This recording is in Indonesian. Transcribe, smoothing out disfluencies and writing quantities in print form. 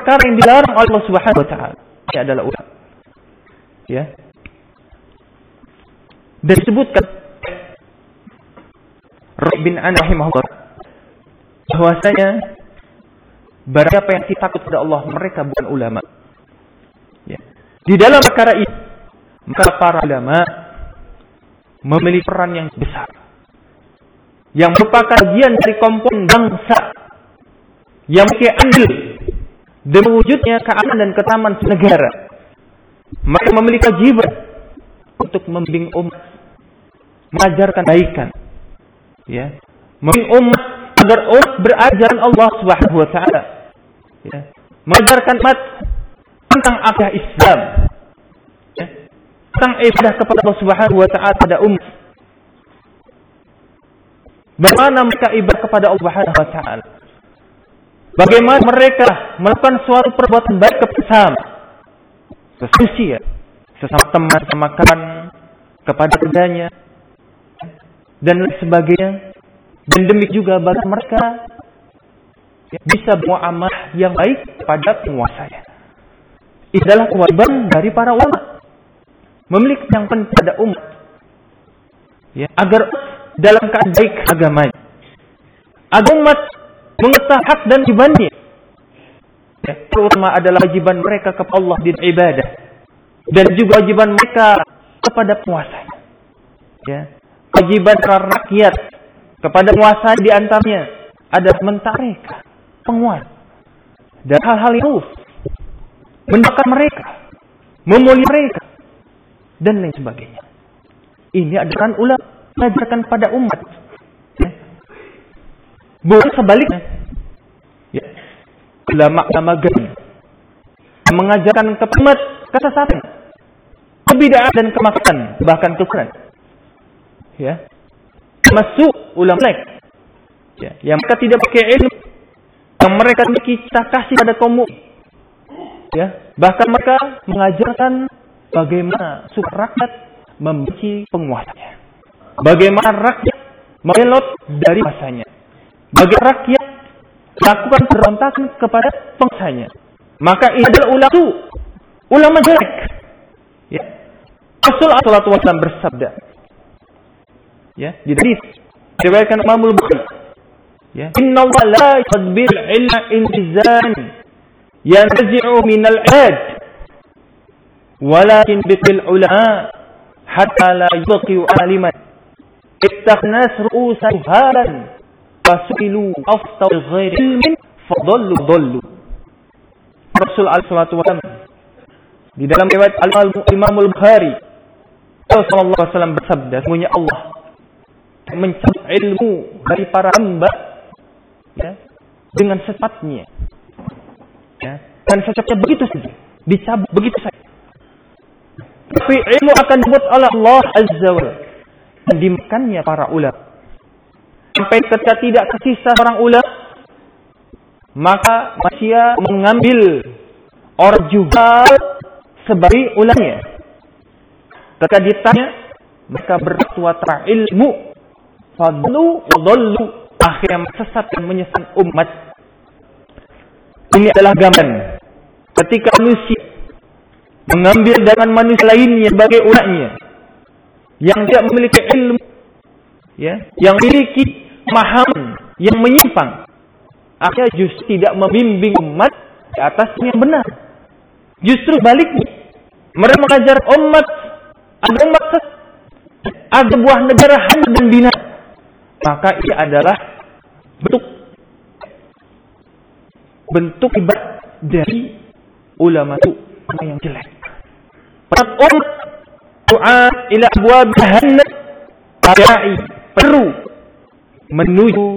perkara yang dilarang oleh Allah Subhanahu wa taala. Ini adalah ulama. Ya. Dan disebutkan Rabi' bin Anas rahimahullah bahwasanya barang siapa yang takut pada Allah, mereka bukan ulama. Ya. Di dalam perkara ini, maka para ulama memiliki peran yang besar, yang merupakan bagian dari komponen bangsa yang memiliki andil demi wujudnya keamanan dan ketentraman negara. Mereka memiliki kewajiban untuk membimbing umat, mengajarkan kebaikan, ya, membimbing umat agar umat berajaran Allah Subhanahu wa taala, ya, mengajarkan umat tentang akidah Islam, ya, tentang ibadah kepada Allah Subhanahu wa taala pada umat. Bagaimana mereka ibadah kepada Allah Subhanahu wa taala? Bagaimana mereka melakukan suatu perbuatan baik kepada sesama, sesama teman, sesama kawan, kepada kerjanya, dan lain sebagainya. Dan demikian juga bagi mereka bisa bermuamalah yang baik kepada penguasanya. Ini adalah kewajiban dari para ulama, memiliki yang penting pada umat, ya, agar dalam keadaan baik agamanya, agar umat mengetahui hak dan kewajibannya. Ya, terutama adalah kewajiban mereka kepada Allah di ibadah, dan juga kewajiban mereka kepada penguasanya. Ya, kewajiban para rakyat kepada penguasa di antaranya ada mentarika penguasa dan hal-hal yang mendoakan mereka, memuliakan mereka, dan lain sebagainya. Ini adalah ulama mengajarkan pada umat, ya. Bukan sebaliknya, ya. Ulama gani mengajarkan kepada umat kesesatan, kebid'ahan dan kemaksiatan, bahkan kekufuran, ya. Masuk ulama lain, ya, yang mereka tidak pakai ilmu, yang mereka memiliki cita kasih pada kaum, ya, bahkan mereka mengajarkan bagaimana supaya rakyat membenci penguasanya, bagaimana rakyat melot dari masanya, bagaimana rakyat melakukan pemberontakan kepada penguasanya. Maka ini adalah ulama jelek, ya. Rasulullah sallallahu alaihi wasallam bersabda, ya, di hadis diriwayatkan Imam Al-Bukhari, ya, inna Allah la yadbil ilma intizan yanzi'u min al-'ad walakin bil ulama hatta la yubqi aliman ittakhnas ru'usan halan fasu'ilu aftaw ghairi ilmin fadallu. Rasulullah sallallahu alaihi wasallam di dalam riwayat Imam Al-Bukhari, Rasulullah sallallahu alaihi wasallam bersabda, sesungguhnya Allah mencabut ilmu dari para hamba, ya, dengan secepatnya, ya, dan secepatnya begitu saja, dicabut begitu saja. Tapi ilmu akan dicabut oleh Allah Azza wa Jalla dan dimakannya para ulama. Sampai ketika tidak tersisa orang ulama, maka manusia mengambil orang juga sebagai ulamanya. Ketika ditanya, mereka berfatwa tentang ilmu, fadlu wa dhallu, akhirnya sesat dan menyesatkan umat. Ini adalah gambaran ketika manusia mengambil dengan manusia lainnya sebagai ulamanya, yang tidak memiliki ilmu, ya, yang memiliki pemahaman yang menyimpang, akhirnya justru tidak membimbing umat di atas yang benar. Justru baliknya, mereka mengajar umat agar umat agar buah negara hancur dan binasa. Maka ini adalah bentuk ibadah dari ulama itu yang jelek. Umat doa ila abwab jahannam, da'i perlu menuju